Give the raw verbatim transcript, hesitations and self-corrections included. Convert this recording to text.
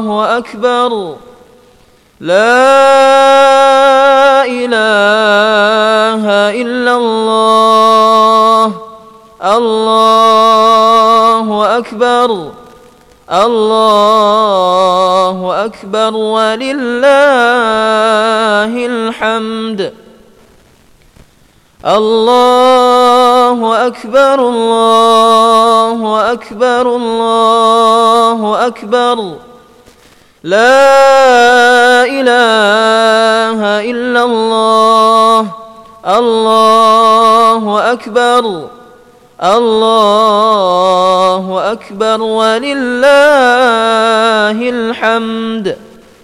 أكبر. لا إله إلا الله. الله أكبر. الله أكبر ولله الحمد. الله أكبر. الله أكبر. الله أكبر. لا إله إلا الله. الله أكبر. الله أكبر ولله الحمد.